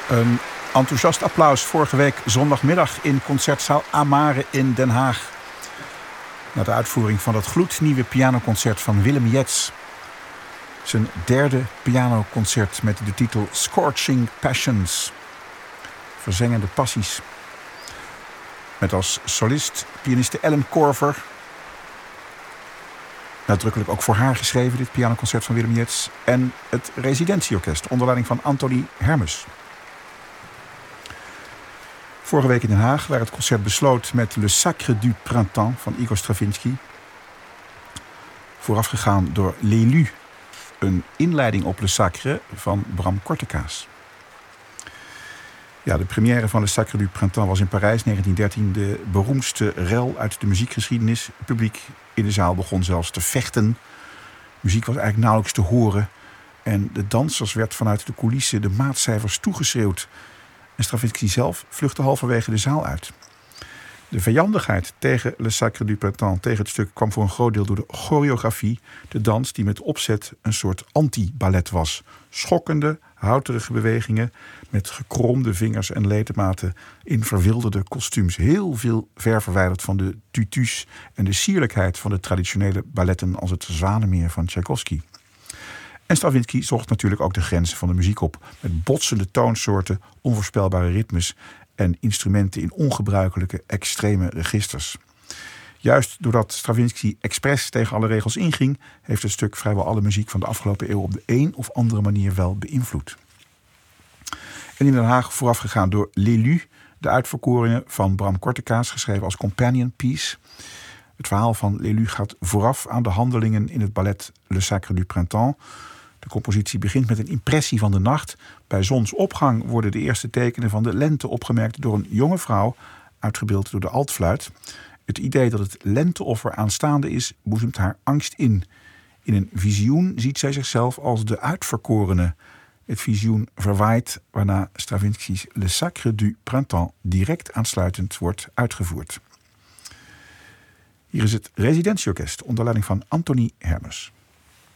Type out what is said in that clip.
Een enthousiast applaus vorige week zondagmiddag in Concertzaal Amare in Den Haag. Na de uitvoering van het gloednieuwe pianoconcert van Willem Jetz. Zijn derde pianoconcert met de titel Scorching Passions. Verzengende passies. Met als solist pianiste Ellen Korver. Nadrukkelijk ook voor haar geschreven, dit pianoconcert van Willem Jetz. En het residentieorkest onder leiding van Anthony Hermes. Vorige week in Den Haag, waar het concert besloot met Le Sacre du Printemps van Igor Stravinsky. Voorafgegaan door L'Élu, een inleiding op Le Sacre van Bram Kortekaas. Ja, de première van Le Sacre du Printemps was in Parijs 1913 de beroemdste rel uit de muziekgeschiedenis. Het publiek in de zaal begon zelfs te vechten. Muziek was eigenlijk nauwelijks te horen. En de dansers werd vanuit de coulissen de maatcijfers toegeschreeuwd. En Stravinsky zelf vluchtte halverwege de zaal uit. De vijandigheid tegen Le Sacre du Printemps, tegen het stuk, kwam voor een groot deel door de choreografie. De dans die met opzet een soort anti-ballet was. Schokkende, houterige bewegingen met gekromde vingers en ledematen in verwilderde kostuums. Heel veel ver verwijderd van de tutus en de sierlijkheid van de traditionele balletten als het Zwanenmeer van Tchaikovsky. En Stravinsky zocht natuurlijk ook de grenzen van de muziek op. Met botsende toonsoorten, onvoorspelbare ritmes en instrumenten in ongebruikelijke, extreme registers. Juist doordat Stravinsky expres tegen alle regels inging, heeft het stuk vrijwel alle muziek van de afgelopen eeuw op de een of andere manier wel beïnvloed. En in Den Haag voorafgegaan door L'Élu, de uitverkorenen van Bram Kortekaas, geschreven als companion piece. Het verhaal van L'Élu gaat vooraf aan de handelingen in het ballet Le Sacre du Printemps. De compositie begint met een impressie van de nacht. Bij zonsopgang worden de eerste tekenen van de lente opgemerkt door een jonge vrouw, uitgebeeld door de altfluit. Het idee dat het lenteoffer aanstaande is, boezemt haar angst in. In een visioen ziet zij zichzelf als de uitverkorene. Het visioen verwaait, waarna Stravinsky's Le Sacre du Printemps direct aansluitend wordt uitgevoerd. Hier is het residentieorkest onder leiding van Anthony Hermes.